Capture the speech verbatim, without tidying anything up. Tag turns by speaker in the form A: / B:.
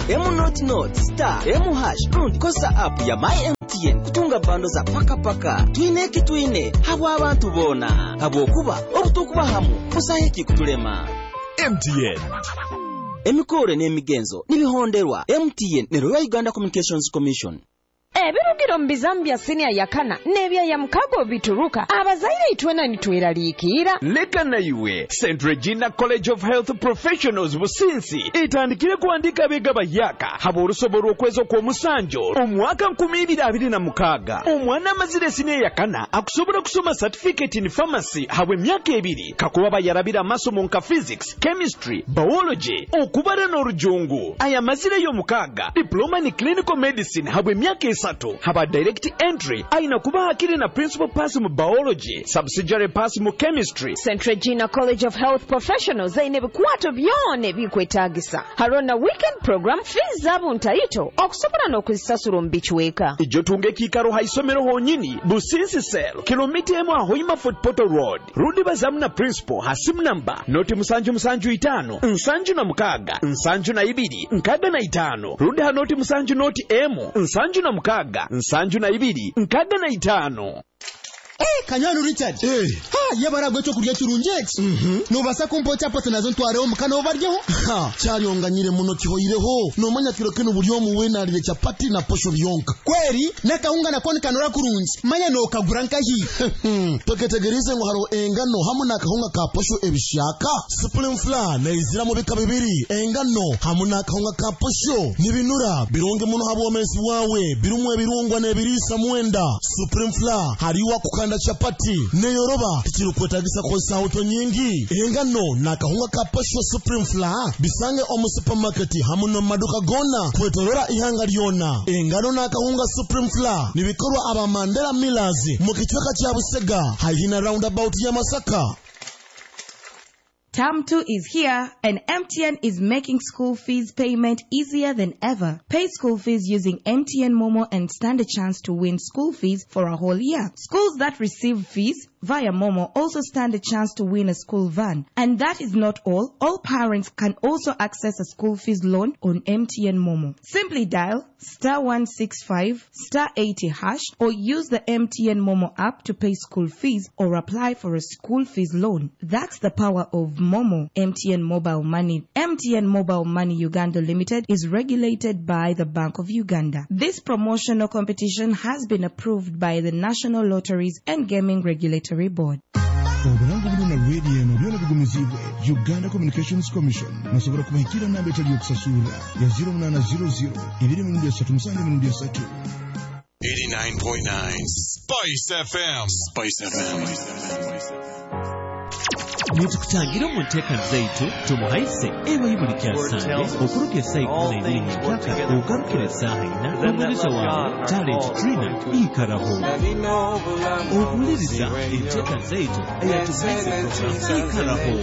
A: M not not star M hash rundi kosa app ya My M T N kutunga bando za paka paka twine kitwine habo abantu bona habo kuba obutukuba hamu musahiki kutulema.
B: M T N
A: emikore n'emigenzo nibihonderwa M T N ne Royal Uganda Communications Commission.
C: Ebirugiro mbizambia senior yakana nebya ya mkago bituruka abazaire itwena nitwiraliikira
B: leka na iwe Saint Regina College of Health Professionals businsi itandikire kuandika bega bayaka habo rusoboro kwezo kwa musanjo omwaka nkumi ibiri abiri na mukaga omwana mazire senior yakana akusobora kusoma certificate in pharmacy habwe myaka ebiri kakuba bayarabira masomo nka physics, chemistry, biology okubara n'orujungu aya mazire yo mukaga diploma in clinical medicine habwe myaka sato haba direct entry aina kuba hakiri na principal pass mu biology subsidiary pass mu chemistry.
C: Saint Regina College of Health Professionals aine bikwato byone bikwetagisa harona weekend program fees zabu ntaito okusobora n'okuzisasura mbichweka
B: ijo tunge kikaro haisomero honyini businsi sel kilomita emu ahoima Fort Portal Road rudi bazamu na principal hasim namba noti musanju musanju itano nsanju na mukaga nsanju na ibiri nkaga na itano rudi hanoti musanju noti emu nsanju na mukaga nsanju na ibiri nkaga na itano.
D: Eh Kanyano Richard
E: eh
D: ha yabaragwe cyo kurya kirunjex
E: mhm
D: no basa kumpota poto nazo ntwareho mukana obaryeho
E: ha cyarionganyire muno kihoyireho no manya kiro kino buryo mu wenarire chapati na posho byonka
D: kweri nakahunga nakoni kanora kurunzi manya no kagura nkahi
E: toketegerize ngo haro engano hamwe nakahunga ka posho ebishaka supreme flour na izira mu bika bibiri engano hamwe nakahunga ka posho nibinura bironge muno habomezi wawe birumwe birungwa ne birisa mwenda supreme flour hariwa kukanda chapati neyoroba tikirukwetagisa kosa auto nyingi engano nakahunga ka posho supreme flour bisange omu supermarket hamwe no maduka gona kwetorora ihanga lyona engano nakahunga supreme flour nibikorwa aba Mandela Millers mu kichweka kya Busega hayina roundabout ya Masaka.
F: Term two is here and M T N is making school fees payment easier than ever. Pay school fees using M T N Momo and stand a chance to win school fees for a whole year. Schools that receive fees via Momo also stand a chance to win a school van. And that is not all. All parents can also access a school fees loan on M T N Momo. Simply dial star one six five star eighty hash or use the M T N Momo app to pay school fees or apply for a school fees loan. That's the power of Momo. M T N Mobile Money. M T N Mobile Money Uganda Limited is regulated by the Bank of Uganda. This promotional competition has been approved by the National Lotteries and Gaming Regulatory Board.
E: Oburangu buli na radio no byona bigumizibwe Uganda Communications Commission nasobora kubahikira namba etali yokusasula ya zero nine zero zero ibiri mu ndia tatu musange mu ndia tatu.
G: eighty-nine point nine Spice F M. Spice F M.
H: Nitukutangira mu nteka zaitu tumuhaise ewe yibuli kyasange okuruka esaiko na ibiri nyakaka ugarukire sahina n'omulisa wawe Talent Trina ikaraho okuwuliriza enteka zaitu eyatumaise program ikaraho.